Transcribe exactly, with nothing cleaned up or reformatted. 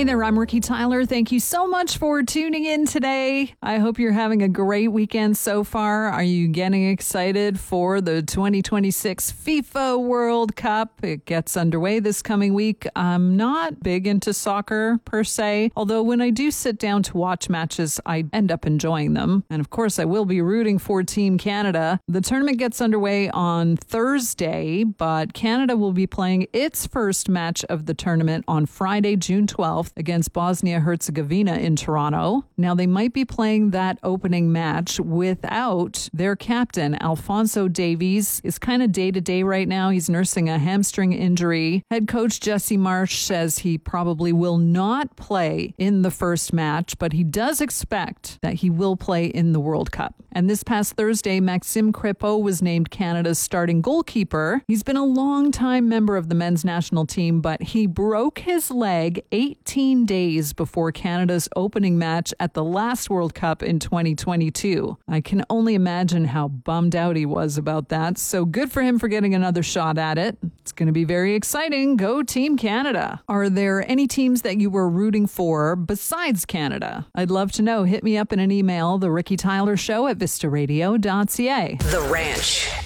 Hey there, I'm Ricky Tyler. Thank you so much for tuning in today. I hope you're having a great weekend so far. Are you getting excited for the twenty twenty-six FIFA World Cup? It gets underway this coming week. I'm not big into soccer per se, although when I do sit down to watch matches, I end up enjoying them. And of course, I will be rooting for Team Canada. The tournament gets underway on Thursday, but Canada will be playing its first match of the tournament on Friday, June twelfth. Against Bosnia-Herzegovina in Toronto. Now, they might be playing that opening match without their captain, Alphonso Davies. Is kind of day-to-day right now. He's nursing a hamstring injury. Head coach Jesse Marsch says he probably will not play in the first match, but he does expect that he will play in the World Cup. And this past Thursday, Maxime Crépeau was named Canada's starting goalkeeper. He's been a long-time member of the men's national team, but he broke his leg eighteen days before Canada's opening match at the last World Cup in twenty twenty-two. I can only imagine how bummed out he was about that, so good for him for getting another shot at it. It's going to be very exciting. Go Team Canada. Are there any teams that you were rooting for besides Canada? I'd love to know. Hit me up in an email, The Ricky Tyler Show at vista radio dot c a. The Ranch.